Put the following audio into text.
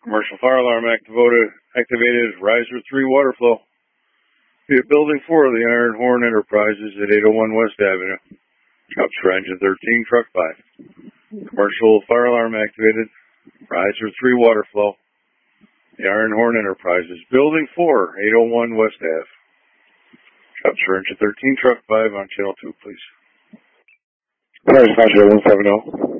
Commercial fire alarm activated, riser 3 water flow. Be at Building 4 of the Iron Horn Enterprises at 801 West Avenue. Shops for engine 13, truck 5. Commercial fire alarm activated, riser 3 water flow. The Iron Horn Enterprises, Building 4, 801 West Ave. Shops for engine 13, truck 5 on channel 2, please. Fire 170.